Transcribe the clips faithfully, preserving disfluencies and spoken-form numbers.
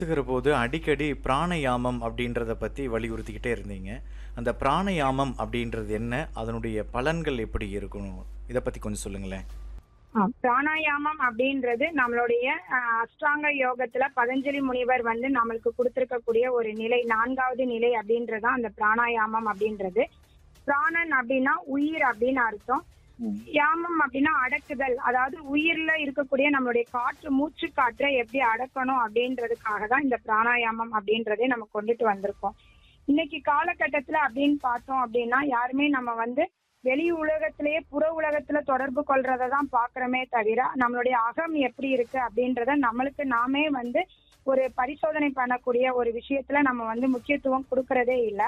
போது அடிக்கடி பிராணயாமம் அப்படின்றத பத்தி வலியுறுத்திக்கிட்டே இருந்தீங்க. அந்த பிராணயாமம் அப்படின்றது என்ன? அதனுடைய பலன்கள் எப்படி இருக்கணும்? இத பத்தி கொஞ்சம் சொல்லுங்களேன். ஆ, பிராணாயாமம் அப்படின்றது நம்மளுடைய அஹ், அஷ்டாங்க யோகத்துல பதஞ்சலி முனிவர் வந்து நம்மளுக்கு கொடுத்திருக்கக்கூடிய ஒரு நிலை, நான்காவது நிலை அப்படின்றது தான் அந்த பிராணாயாமம் அப்படின்றது. பிராணன் அப்படின்னா உயிர் அப்படின்னு அர்த்தம். ம். யாமம் அப்படின்னா அடக்குதல், அதாவது உயிர்ல இருக்கக்கூடிய நம்மளுடைய காற்று, மூச்சு காற்றை எப்படி அடக்கணும் அப்படின்றதுக்காக தான் இந்த பிராணாயாமம் அப்படின்றதே நம்ம கொண்டுட்டு வந்திருக்கோம். இன்னைக்கு காலகட்டத்துல அப்படின்னு பார்த்தோம் அப்படின்னா யாருமே நம்ம வந்து வெளி உலகத்திலேயே புற உலகத்துல தொடர்பு கொள்றதை தான் பாக்குறோமே தவிர நம்மளுடைய அகம் எப்படி இருக்கு அப்படின்றத நம்மளுக்கு நாமே வந்து ஒரு பரிசோதனை பண்ணக்கூடிய ஒரு விஷயத்துல நம்ம வந்து முக்கியத்துவம் கொடுக்கறதே இல்லை.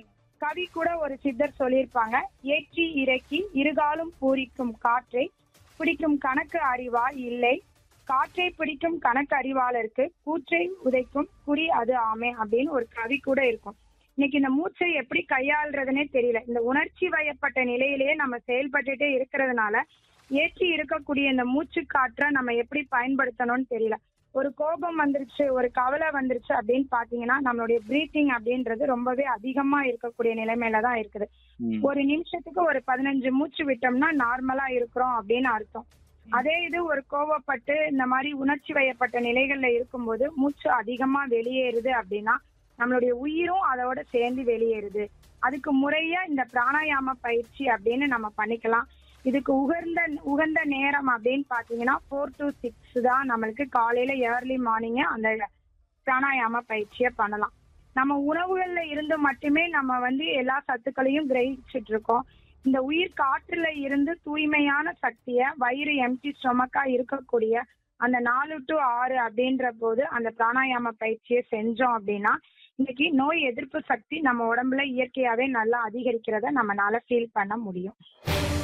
கவி கூட ஒரு சித்தர் சொல்லியிருப்பாங்க, ஏற்றி இறக்கி இருகாலும் பூரிக்கும் காற்றை பிடிக்கும் கணக்கு அறிவால் இல்லை, காற்றை பிடிக்கும் கணக்கு அறிவாளருக்கு கூற்றை உதைக்கும் குறி அது ஆமே அப்படின்னு ஒரு கவி கூட இருக்கும். இன்னைக்கு இந்த மூச்சை எப்படி கையாளுறதுன்னே தெரியல. இந்த உணர்ச்சி வயப்பட்ட நிலையிலேயே நம்ம செயல்பட்டுட்டே இருக்கிறதுனால ஏற்றி இருக்கக்கூடிய இந்த மூச்சு காற்றை நம்ம எப்படி பயன்படுத்தணும்னு தெரியல. ஒரு கோபம் வந்துருச்சு, ஒரு கவலை வந்துருச்சு அப்படின்னு பாத்தீங்கன்னா நம்மளுடைய பிரீத்திங் அப்படின்றது ரொம்பவே அதிகமா இருக்கக்கூடிய நிலைமையில தான் இருக்குது. ம். ஒரு நிமிஷத்துக்கு ஒரு பதினஞ்சு மூச்சு விட்டோம்னா நார்மலா இருக்கிறோம் அப்படின்னு அர்த்தம். அதே இது ஒரு கோவப்பட்டு இந்த மாதிரி உணர்ச்சி வயப்பட்ட நிலைகள்ல இருக்கும்போது மூச்சு அதிகமா வெளியேறுது அப்படின்னா நம்மளுடைய உயிரும் அதோட சேர்ந்து வெளியேறுது. அதுக்கு முறையா இந்த பிராணாயாம பயிற்சி அப்படின்னு நம்ம பண்ணிக்கலாம். இதுக்கு உகந்த உகந்த நேரம் அப்படின்னு பாத்தீங்கன்னா ஃபோர் டு சிக்ஸ் தான் நம்மளுக்கு காலையில ஏர்லி மார்னிங் அந்த பிராணாயாம பயிற்சியை பண்ணலாம். நம்ம உணவுகள்ல இருந்து மட்டுமே நம்ம வந்து எல்லா சத்துக்களையும் கிரகிச்சிட்டு இருக்கோம். இந்த உயிர் காற்றுல இருந்து தூய்மையான சக்திய வயிறு எம்டி ஸ்டொமக்கா இருக்கக்கூடிய அந்த நாலு டு ஆறு அப்படின்ற போது அந்த பிராணாயாம பயிற்சியை செஞ்சோம் அப்படின்னா இன்னைக்கு நோய் எதிர்ப்பு சக்தி நம்ம உடம்புல இயற்கையாவே நல்லா அதிகரிக்கிறத நம்மளால ஃபீல் பண்ண முடியும்.